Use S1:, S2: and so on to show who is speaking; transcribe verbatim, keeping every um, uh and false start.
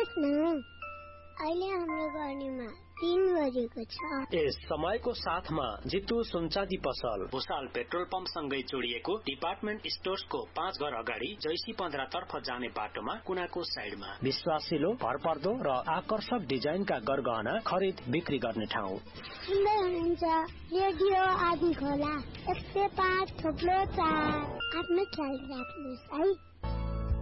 S1: आउनुहोस् न, अहिले हाम्रो गर्नेमा तीन बजेको छ।
S2: यस समयको साथमा जितु सुनचाँदी पसल भुसाल पेट्रोल पम्प सँगै जोडिएको डिपार्टमेन्ट स्टोर्सको पाँच घर अगाडि जैसी पन्ध्र तर्फ जाने बाटोमा कुनाको साइडमा विश्वासिलो, भरपर्दो र आकर्षक डिजाइनका गरगहना खरिद बिक्री गर्ने ठाउँ।
S1: सुन्दै हुनुहुन्छ रेडियो आदि खोला एक सय पाँच थोप्लो चार। आफ्नो ख्याल राख्नुहोस् है।